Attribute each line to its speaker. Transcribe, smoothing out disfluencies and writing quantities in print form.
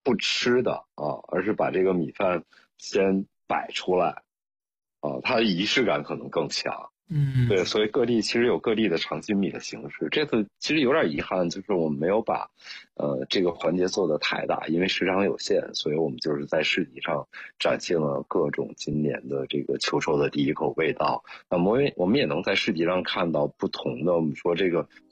Speaker 1: 不吃的而是把这个米饭先摆出来它的仪式感可能更强。对，所以各地其实有各地的长筋米的形式。这次其实有点遗憾，就是我们没有把这个环节做得太大，因为时长有限，所以我们就是在市集上展现了各种今年的这个秋收的第一口味道。那么我们也能在市集上看到不同的，我们说这个